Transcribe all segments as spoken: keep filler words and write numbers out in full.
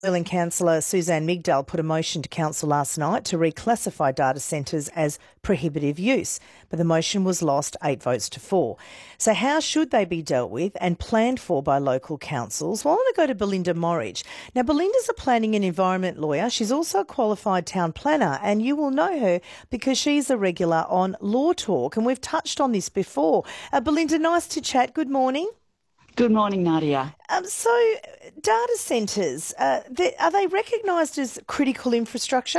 Wheeling Councillor Suzanne Migdal put a motion to Council last night to reclassify data centres as prohibitive use, but the motion was lost eight votes to four. So how should they be dealt with and planned for by local councils? Well, I want to go to Belinda Morridge. Now, Belinda's a planning and environment lawyer. She's also a qualified town planner, and you will know her because she's a regular on Law Talk, and we've touched on this before. Uh, Belinda, nice to chat. Good morning. Good morning, Nadia. Um, so, data centres, uh, they, are they recognised as critical infrastructure?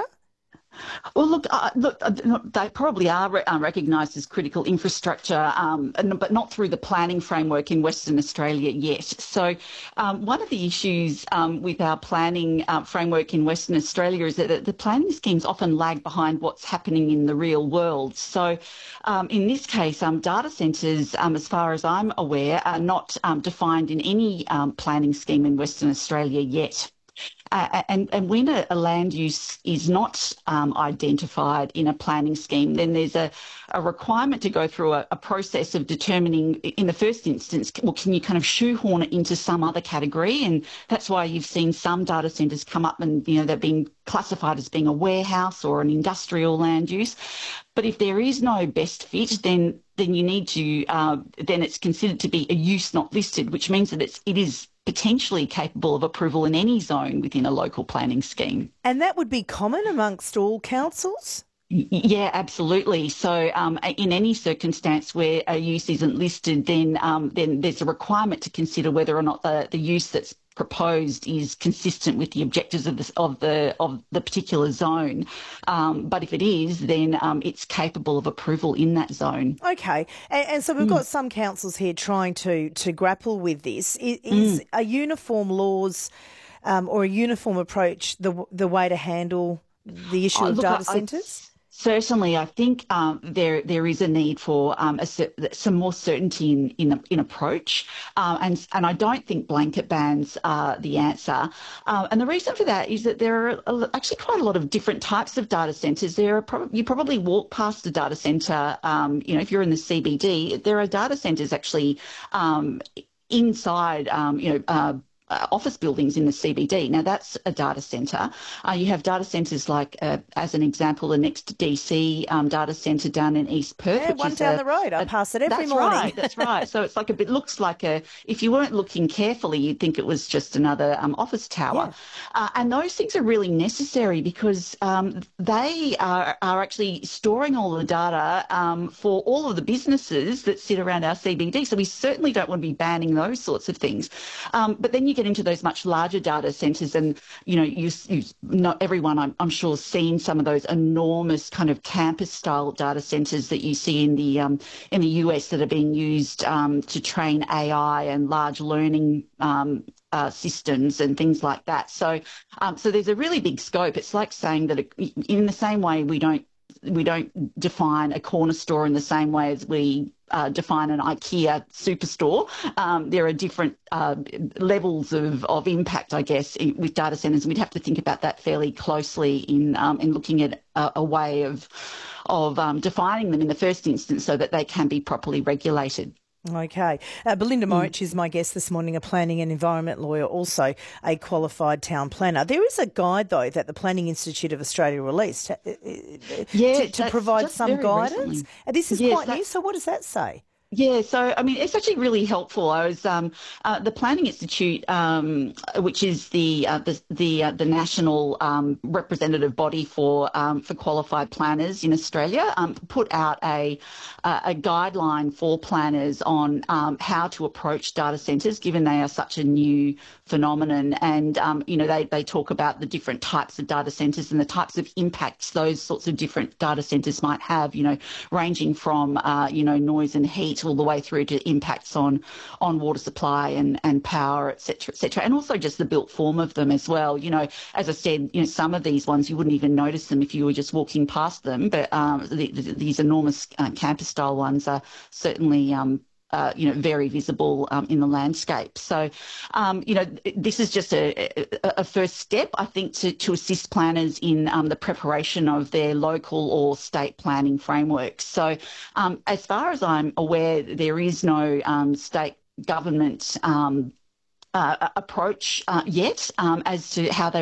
Well, look, uh, look, uh, they probably are re- uh, recognised as critical infrastructure, um, but not through the planning framework in Western Australia yet. So, um, one of the issues um, with our planning uh, framework in Western Australia is that the planning schemes often lag behind what's happening in the real world. So, um, in this case, um, data centres, um, as far as I'm aware, are not um, defined in any um, planning scheme in Western Australia yet. Uh, and, and when a, a land use is not um, identified in a planning scheme, then there's a, a requirement to go through a, a process of determining, in the first instance, well, can you kind of shoehorn it into some other category? And that's why you've seen some data centres come up and, you know, they're being classified as being a warehouse or an industrial land use. But if there is no best fit, then then you need to, uh, then it's considered to be a use not listed, which means that it's, it is potentially capable of approval in any zone within a local planning scheme. And that would be common amongst all councils? Yeah, absolutely. So um, in any circumstance where a use isn't listed, then um, then there's a requirement to consider whether or not the, the use that's proposed is consistent with the objectives of the of the of the particular zone. Um, but if it is, then um, it's capable of approval in that zone. Okay, and, and so we've Mm. got some councils here trying to to grapple with this. Is, is Mm. a uniform laws um, or a uniform approach the the way to handle the issue Oh, of look, data I, I centres? Certainly, I think um, there there is a need for um, a, some more certainty in in, in approach, uh, and and I don't think blanket bans are the answer. Uh, and the reason for that is that there are a, actually quite a lot of different types of data centres. There are prob- you probably walk past a data centre, um, you know, if you're in the C B D, there are data centres actually um, inside, um, you know. Uh, Uh, office buildings in the C B D. Now, that's a data centre. Uh, you have data centres like, uh, as an example, the Next D C um, data centre down in East Perth. Yeah, which one is down a, the road. I a, pass it every that's morning. Right, that's right. So it's like a bit, looks like a, if you weren't looking carefully, you'd think it was just another um, office tower. Yeah. Uh, and those things are really necessary because um, they are, are actually storing all the data um, for all of the businesses that sit around our C B D. So we certainly don't want to be banning those sorts of things. Um, but then you get into those much larger data centres, and you know, you, you not everyone I'm, I'm sure has seen some of those enormous kind of campus-style data centres that you see in the um, in the U S that are being used um, to train A I and large learning um, uh, systems and things like that. So, um, so there's a really big scope. It's like saying that it, in the same way we don't we don't define a corner store in the same way as we uh, define an IKEA superstore. Um, there are different uh, levels of, of impact, I guess, in, with data centres, and we'd have to think about that fairly closely in um, in looking at a, a way of of um, defining them in the first instance so that they can be properly regulated. Okay. Uh, Belinda Mm. Morridge is my guest this morning, a planning and environment lawyer, also a qualified town planner. There is a guide, though, that the Planning Institute of Australia released uh, uh, Yeah, to, to provide some guidance. Uh, This is Yes, quite new, so what does that say? Yeah, so I mean, it's actually really helpful. I was um, uh, the Planning Institute, um, which is the uh, the the, uh, the national um, representative body for um, for qualified planners in Australia, um, put out a uh, a guideline for planners on um, how to approach data centres, given they are such a new phenomenon. And um, you know, they they talk about the different types of data centres and the types of impacts those sorts of different data centres might have. You know, ranging from uh, you know noise and heat all the way through to impacts on on water supply and and power, et cetera, et cetera, and also just the built form of them as well. You know, as I said, you know, some of these ones you wouldn't even notice them if you were just walking past them, but um, the, the, these enormous uh, campus-style ones are certainly um, uh, you know, very visible um, in the landscape. So, um, you know, this is just a, a, a first step, I think, to, to assist planners in um, the preparation of their local or state planning frameworks. So, um, as far as I'm aware, there is no um, state government um, uh, approach uh, yet um, as to how they